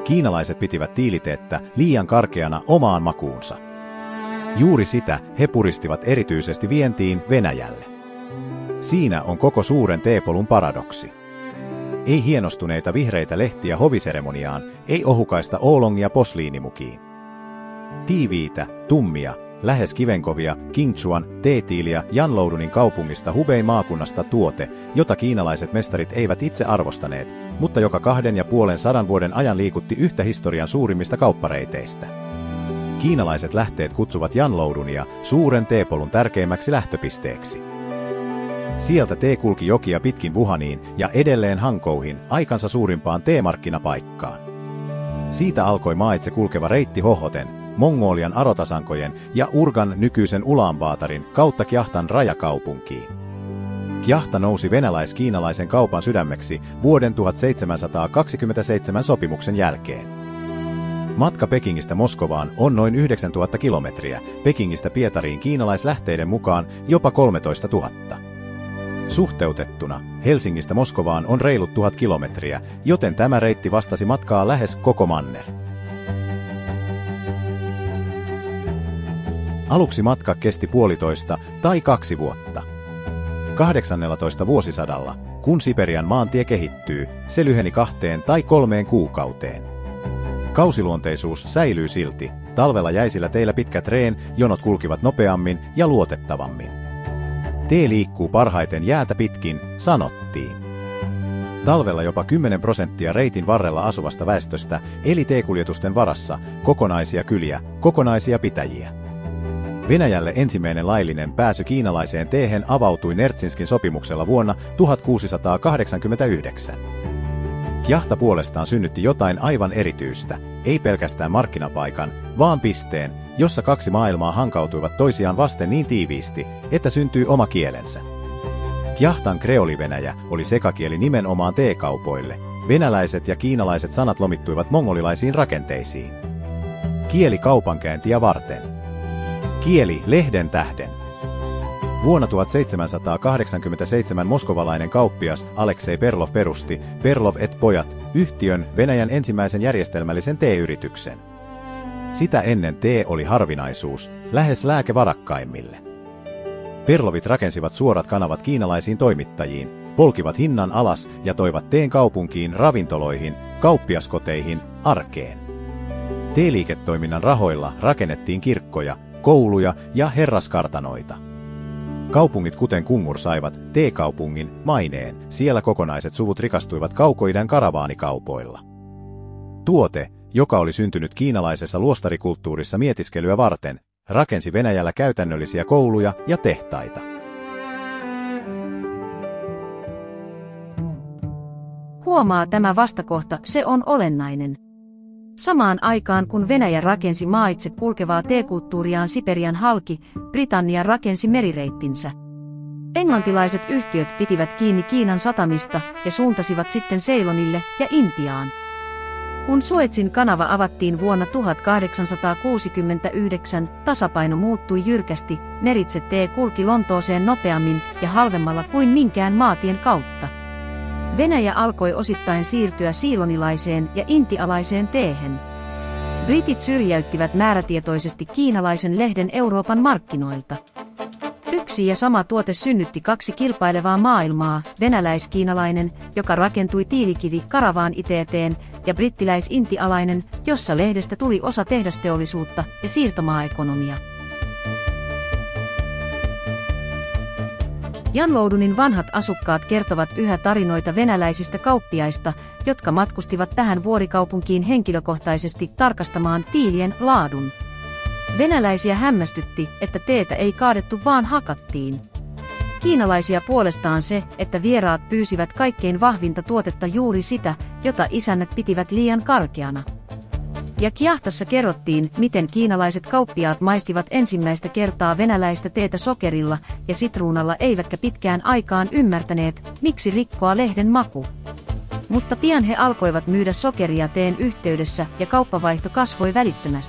Kiinalaiset pitivät tiiliteettä liian karkeana omaan makuunsa. Juuri sitä he puristivat erityisesti vientiin Venäjälle. Siinä on koko suuren teepolun paradoksi. Ei hienostuneita vihreitä lehtiä hoviseremoniaan, ei ohukaista oolongia posliinimukiin. Tiiviitä, tummia, lähes kivenkovia Qingchuan teetiiliä Janloudunin kaupungista Hubein maakunnasta tuote, jota kiinalaiset mestarit eivät itse arvostaneet, mutta joka 250 vuoden ajan liikutti yhtä historian suurimmista kauppareiteistä. Kiinalaiset lähteet kutsuvat Janloudunia suuren teepolun tärkeimmäksi lähtöpisteeksi. Sieltä tee kulki jokia pitkin Wuhaniin ja edelleen Hangzhouhin, aikansa suurimpaan teemarkkinapaikkaan. Siitä alkoi maitse kulkeva reitti Hohoten, Mongolian Arotasankojen ja Urgan nykyisen Ulaanbaatarin kautta Kjahtan rajakaupunkiin. Kjahta nousi venäläis-kiinalaisen kaupan sydämeksi vuoden 1727 sopimuksen jälkeen. Matka Pekingistä Moskovaan on noin 9000 kilometriä, Pekingistä Pietariin kiinalaislähteiden mukaan jopa 13 000. Suhteutettuna Helsingistä Moskovaan on reilut 1000 kilometriä, joten tämä reitti vastasi matkaa lähes koko manner. Aluksi matka kesti 1,5 tai 2 vuotta. 18. vuosisadalla, kun Siperian maantie kehittyy, se lyheni 2 tai 3 kuukauteen. Kausiluonteisuus säilyy silti, talvella jäisillä teillä pitkät reen, jonot kulkivat nopeammin ja luotettavammin. Tee liikkuu parhaiten jäätä pitkin, sanottiin. Talvella jopa 10% reitin varrella asuvasta väestöstä eli teekuljetusten varassa, kokonaisia kyliä, kokonaisia pitäjiä. Venäjälle ensimmäinen laillinen pääsy kiinalaiseen teehen avautui Nertsinskin sopimuksella vuonna 1689. Kjahta puolestaan synnytti jotain aivan erityistä, ei pelkästään markkinapaikan, vaan pisteen, jossa 2 maailmaa hankautuivat toisiaan vasten niin tiiviisti, että syntyi oma kielensä. Kjahtan kreoli-Venäjä oli sekakieli nimenomaan teekaupoille. Venäläiset ja kiinalaiset sanat lomittuivat mongolilaisiin rakenteisiin. Kieli kaupankäyntiä varten. Kieli lehden tähden. Vuonna 1787 moskovalainen kauppias Aleksei Perlov perusti Perlov et pojat -yhtiön, Venäjän ensimmäisen järjestelmällisen teeyrityksen. Sitä ennen tee oli harvinaisuus, lähes lääke varakkaimmille. Perlovit rakensivat suorat kanavat kiinalaisiin toimittajiin, polkivat hinnan alas ja toivat teen kaupunkiin, ravintoloihin, kauppiaskoteihin, arkeen. Teeliiketoiminnan rahoilla rakennettiin kirkkoja, kouluja ja herraskartanoita. Kaupungit kuten Kungur saivat teekaupungin maineen, siellä kokonaiset suvut rikastuivat kaukoidän karavaanikaupoilla. Tuote, joka oli syntynyt kiinalaisessa luostarikulttuurissa mietiskelyä varten, rakensi Venäjällä käytännöllisiä kouluja ja tehtaita. Huomaa tämä vastakohta, se on olennainen. Samaan aikaan kun Venäjä rakensi maitse kulkevaa teekulttuuriaan Siperian halki, Britannia rakensi merireittinsä. Englantilaiset yhtiöt pitivät kiinni Kiinan satamista ja suuntasivat sitten Ceylonille ja Intiaan. Kun Suezin kanava avattiin vuonna 1869, tasapaino muuttui jyrkästi, meritse tee kulki Lontooseen nopeammin ja halvemmalla kuin minkään maatien kautta. Venäjä alkoi osittain siirtyä siilonilaiseen ja intialaiseen teehen. Britit syrjäyttivät määrätietoisesti kiinalaisen lehden Euroopan markkinoilta. Yksi ja sama tuote synnytti 2 kilpailevaa maailmaa, venäläis-kiinalainen, joka rakentui tiilikivi-karavaan iteeteen, ja brittiläis-intialainen, jossa lehdestä tuli osa tehdasteollisuutta ja siirtomaaekonomia. Janloudunin vanhat asukkaat kertovat yhä tarinoita venäläisistä kauppiaista, jotka matkustivat tähän vuorikaupunkiin henkilökohtaisesti tarkastamaan tiilien laadun. Venäläisiä hämmästytti, että teetä ei kaadettu vaan hakattiin. Kiinalaisia puolestaan se, että vieraat pyysivät kaikkein vahvinta tuotetta, juuri sitä, jota isännät pitivät liian karkeana. Ja Kjahtassa kerrottiin, miten kiinalaiset kauppiaat maistivat ensimmäistä kertaa venäläistä teetä sokerilla ja sitruunalla, eivätkä pitkään aikaan ymmärtäneet, miksi rikkoa lehden maku. Mutta pian he alkoivat myydä sokeria teen yhteydessä ja kauppavaihto kasvoi välittömästi.